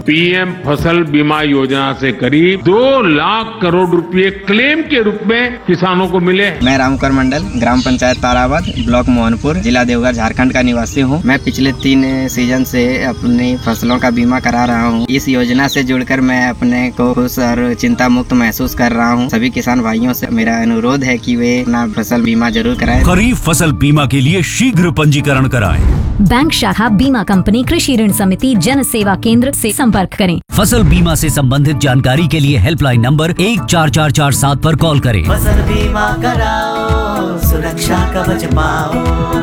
PM फसल बीमा योजना से करीब 2 लाख करोड़ रुपए क्लेम के रूप में किसानों को मिले। मैं रामकर मंडल, ग्राम पंचायत ताराबाद, ब्लॉक मोहनपुर, जिला देवघर, झारखंड का निवासी हूँ। मैं पिछले 3 सीजन से अपनी फसलों का बीमा करा रहा हूँ। इस योजना से जुड़कर मैं अपने को खुश और चिंता मुक्त महसूस कर रहा हूँ। सभी किसान भाइयों से मेरा अनुरोध है कि वे अपना फसल बीमा जरूर कराएं। खरीफ फसल बीमा के लिए शीघ्र पंजीकरण कराएं। बैंक शाखा बीमा कंपनी कृषि ऋण समिति जन सेवा केंद्र से संपर्क करें। फसल बीमा से संबंधित जानकारी के लिए हेल्पलाइन नंबर 14447 पर कॉल करें। फसल बीमा कराओ, सुरक्षा कवच पाओ।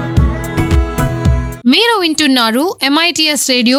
మీరు వింటున్నారు MITS రేడియో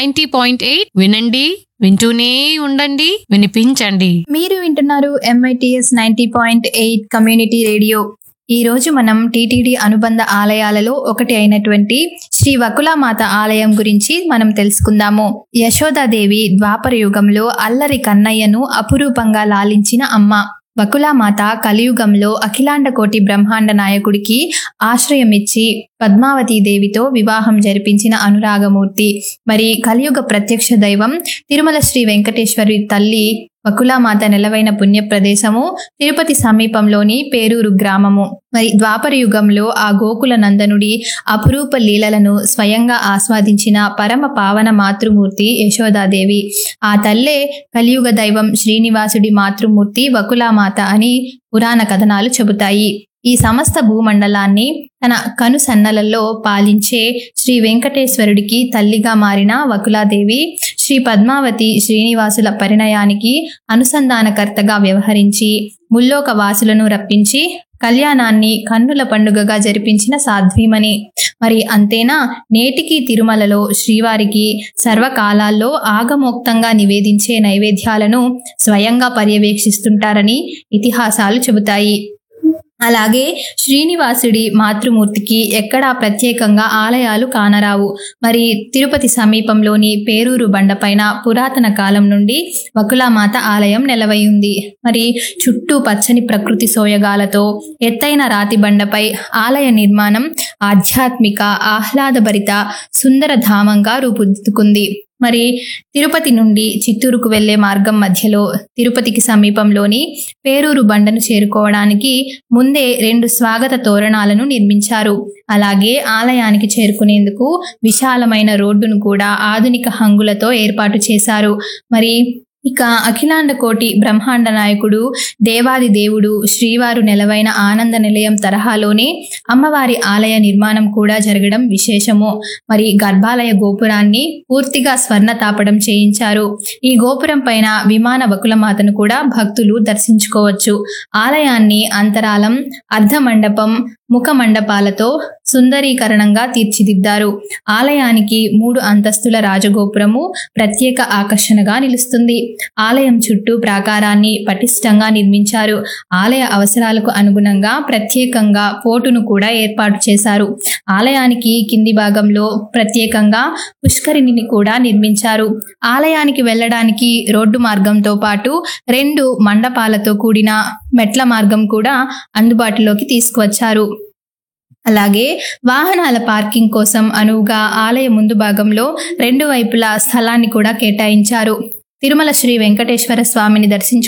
90.8 వినండి వింటూనే ఉండండి వినిపించండి. మీరు వింటున్నారు MITS 90.8 కమ్యూనిటీ రేడియో. ఈ రోజు మనం టీటీడీ అనుబంధ ఆలయాలలో ఒకటి అయినటువంటి శ్రీ వకులామాత ఆలయం గురించి మనం తెలుసుకుందాము. యశోదాదేవి ద్వాపర యుగంలో అల్లరి కన్నయ్యను అపురూపంగా లాలించిన అమ్మ. వకులామాత కలియుగంలో అఖిలాండ కోటి బ్రహ్మాండ నాయకుడికి ఆశ్రయమిచ్చి పద్మావతీదేవితో వివాహం జరిపించిన అనురాగమూర్తి. మరి కలియుగ ప్రత్యక్ష దైవం తిరుమల శ్రీ వెంకటేశ్వరి తల్లి వకులామాత నెలవైన పుణ్య ప్రదేశము తిరుపతి సమీపంలోని పేరూరు గ్రామము. మరి ద్వాపర యుగంలో ఆ గోకుల నందనుడి అపురూప లీలలను స్వయంగా ఆస్వాదించిన పరమ పావన మాతృమూర్తి యశోదాదేవి. ఆ తల్లే కలియుగ దైవం శ్రీనివాసుడి మాతృమూర్తి వకులామాత అని పురాణ కథనాలు చెబుతాయి. ఈ సమస్త భూమండలాన్ని తన కనుసన్నలలో పాలించే శ్రీ వెంకటేశ్వరుడికి తల్లిగా మారిన వకులాదేవి శ్రీ పద్మావతి శ్రీనివాసుల పరిణయానికి అనుసంధానకర్తగా వ్యవహరించి ముల్లోక వాసులను రప్పించి కళ్యాణాన్ని కన్నుల పండుగగా జరిపించిన సాధ్వీమణి. మరి అంతేనా, నేటికి తిరుమలలో శ్రీవారికి సర్వకాలాల్లో ఆగమోక్తంగా నివేదించే నైవేద్యాలను స్వయంగా పర్యవేక్షిస్తుంటారని ఇతిహాసాలు చెబుతాయి. అలాగే శ్రీనివాసుడి మాతృమూర్తికి ఎక్కడా ప్రత్యేకంగా ఆలయాలు కానరావు. మరి తిరుపతి సమీపంలోని పేరూరు బండపైన పురాతన కాలం నుండి వకులామాత ఆలయం నెలవై ఉంది. మరి చుట్టూ పచ్చని ప్రకృతి సోయగాలతో ఎత్తైన రాతి బండపై ఆలయ నిర్మాణం ఆధ్యాత్మిక ఆహ్లాదభరిత సుందర ధామంగా రూపుదిద్దుకుంది. మరి తిరుపతి నుండి చిత్తూరుకు వెళ్లే మార్గం మధ్యలో తిరుపతికి సమీపంలోని పేరూరు బండను చేరుకోవడానికి ముందే 2 స్వాగత తోరణాలను నిర్మించారు. అలాగే ఆలయానికి చేరుకునేందుకు విశాలమైన రోడ్డును కూడా ఆధునిక హంగులతో ఏర్పాటు చేశారు. మరి ఇక అఖిలాండ కోటి బ్రహ్మాండ నాయకుడు దేవాది దేవుడు శ్రీవారు నెలవైన ఆనంద నిలయం తరహాలోనే అమ్మవారి ఆలయ నిర్మాణం కూడా జరగడం విశేషము. మరి గర్భాలయ గోపురాన్ని పూర్తిగా స్వర్ణ తాపడం చేయించారు. ఈ గోపురం పైన విమాన వకులమాతను కూడా భక్తులు దర్శించుకోవచ్చు. ఆలయాన్ని అంతరాలం, అర్ధ మండపం, ముఖ మండపాలతో సుందరీకరణంగా తీర్చిదిద్దారు. ఆలయానికి 3 అంతస్తుల రాజగోపురము ప్రత్యేక ఆకర్షణగా నిలుస్తుంది. ఆలయం చుట్టూ ప్రాకారాన్ని పటిష్టంగా నిర్మించారు. ఆలయ అవసరాలకు అనుగుణంగా ప్రత్యేకంగా పోటును కూడా ఏర్పాటు చేశారు. ఆలయానికి కింది భాగంలో ప్రత్యేకంగా పుష్కరిణిని కూడా నిర్మించారు. ఆలయానికి వెళ్ళడానికి రోడ్డు మార్గంతో పాటు 2 మండపాలతో కూడిన మెట్ల మార్గం కూడా అందుబాటులోకి తీసుకువచ్చారు. అలాగే వాహనాల పార్కింగ్ కోసం అనువుగా ఆలయ ముందు భాగంలో 2 వైపులా స్థలాన్ని కూడా కేటాయించారు. తిరుమల శ్రీ వెంకటేశ్వర స్వామిని దర్శించు